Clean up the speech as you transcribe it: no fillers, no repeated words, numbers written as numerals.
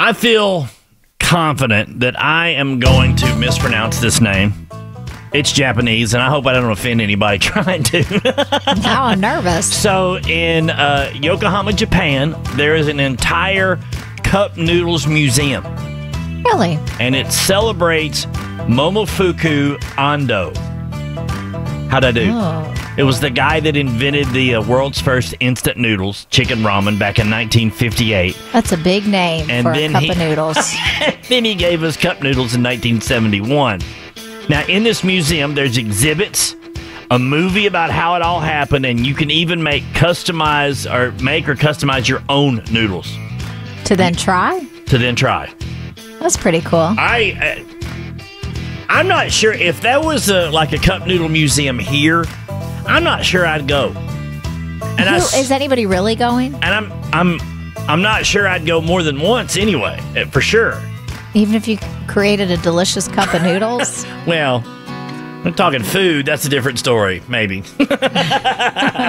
I feel confident that I am going to mispronounce this name. It's Japanese, and I hope I don't offend anybody trying to. Now I'm nervous. So in Yokohama, Japan, there is an entire cup noodles museum. Really? And it celebrates Momofuku Ando. How'd I do? Oh. It was the guy that invented the world's first instant noodles, chicken ramen, back in 1958. That's a big name And for then a cup he- of noodles. Then he gave us cup noodles in 1971. Now, in this museum, there's exhibits, a movie about how it all happened, and you can even make or customize your own noodles To then try? to then try. That's pretty cool. I'm not sure if that was like a cup noodle museum here. I'm not sure I'd go. And Is anybody really going? And I'm not sure I'd go more than once anyway, for sure. Even if you created a delicious cup of noodles? Well, we're talking food. That's a different story, maybe.